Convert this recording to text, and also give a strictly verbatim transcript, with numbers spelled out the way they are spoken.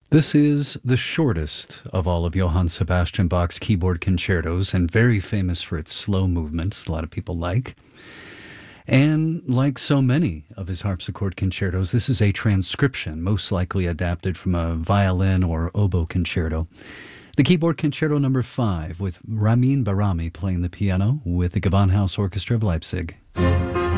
This is the shortest of all of Johann Sebastian Bach's keyboard concertos and very famous for its slow movement, a lot of people like. And like so many of his harpsichord concertos, this is a transcription, most likely adapted from a violin or oboe concerto. The keyboard concerto number five, with Ramin Barami playing the piano with the Gewandhaus Orchestra of Leipzig.